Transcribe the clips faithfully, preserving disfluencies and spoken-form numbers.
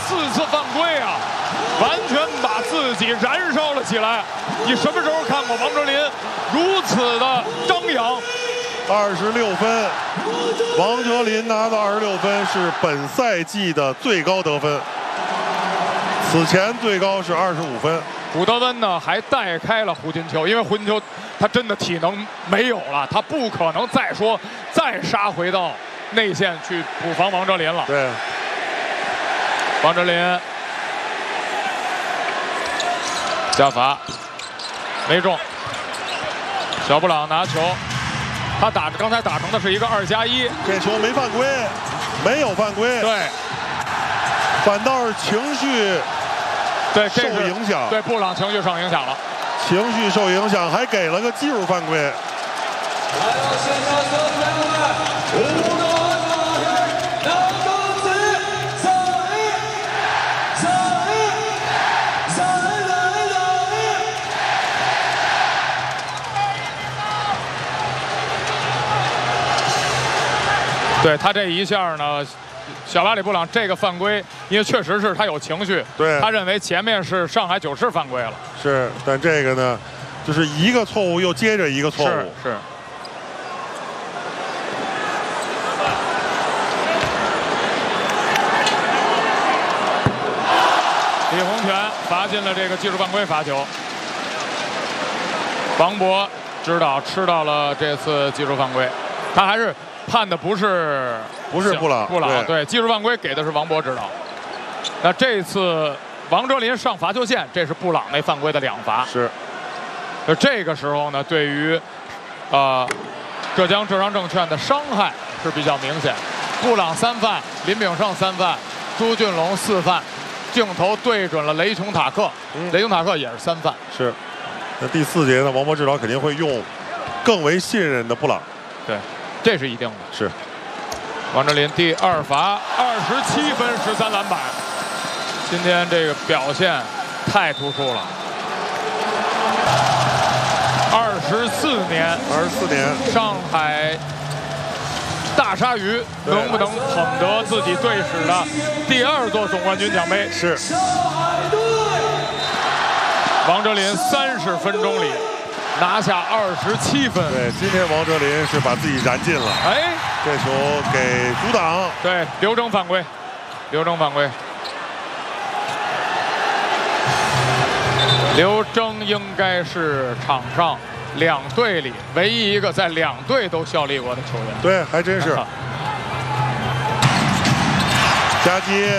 四次犯规啊，完全把自己燃烧了起来。你什么时候看过王哲林如此的张扬？ 二十六分，王哲林拿到二十六分，是本赛季的最高得分。此前最高是二十五分。 古德温呢还带开了胡金秋，因为胡金秋他真的体能没有了，他不可能再说再杀回到内线去补防王哲林了。 对， 王哲林加罚没中，小布朗拿球，他打刚才打成的是一个二加一， 这球没犯规，没有犯规， 对， 反倒是情绪。 对， 受影响， 对布朗情绪受影响了， 情绪受影响，还给了个技术犯规。 对他这一下呢。小巴里布朗这个犯规，因为确实是他有情绪， 对， 他认为前面是上海九世犯规了， 是，但这个呢，就是一个错误又接着一个错误， 是是。李洪权罚进了这个技术犯规罚球，王博知道吃到了这次技术犯规，他还是判的不是。 不是布朗， 布朗 对, 对技术犯规给的是王博指导。那这次王哲林上罚球线，这是布朗那犯规的两罚。 是。 那这个时候呢，对于呃浙江浙商证券的伤害是比较明显。布朗三犯，林炳胜三犯，朱俊龙四犯，镜头对准了雷琼塔克，嗯、雷琼塔克也是三犯。 是。那第四节呢，王博指导肯定会用更为信任的布朗。 对，这是一定的。 是。 王哲林第二罚，二十七分，十三篮板，今天这个表现太突出了。二十四年， 二十四年， 上海大鲨鱼能不能捧得自己队史的第二座总冠军奖杯？ 是。 王哲林三十分钟里拿下二十七分。 对，今天王哲林是把自己燃尽了。 哎。 这球给阻挡， 对，刘铮犯规，刘铮犯规，刘铮应该是场上两队里唯一一个在两队都效力过的球员。 对，还真是。夹击，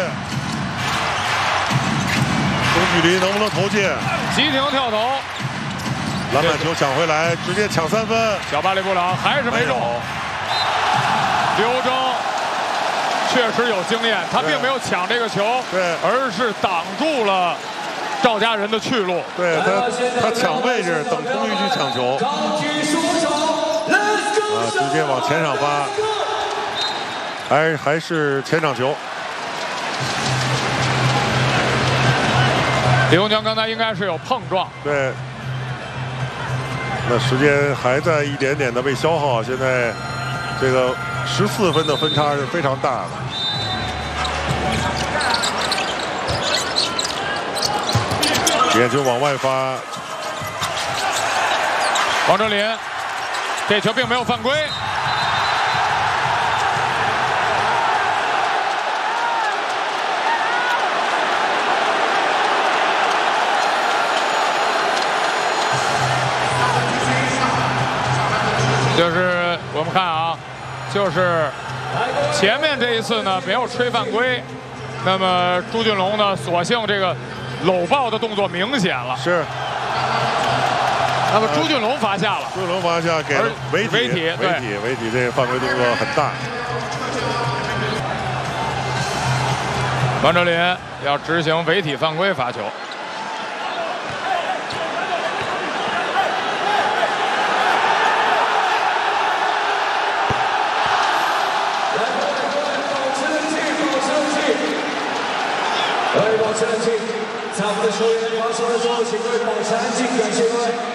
中距离能不能投进？ 急停跳投， 篮板球抢回来，直接抢三分。 小巴里布朗还是没中。刘铮确实有经验，他并没有抢这个球， 对， 而是挡住了赵家人的去路。 对他，他抢位置，等空域去抢球，啊，直接往前场发，还还是前场球。 李洪权刚才应该是有碰撞， 对，那时间还在一点点的被消耗，现在这个。十四分的分差是非常大的。眼球往外发， 王哲林，这球并没有犯规。就是我们看啊。就是前面这一次呢没有吹犯规，那么朱俊龙呢索性这个搂抱的动作明显了。 是。 那么朱俊龙罚下了， 朱俊龙罚下给了违体， 违体， 违体，违体，这个犯规动作很大。王哲林要执行违体犯规罚球。 各位保持冷静，在我们的球员发球的时候，请各位保持安静，感谢各位。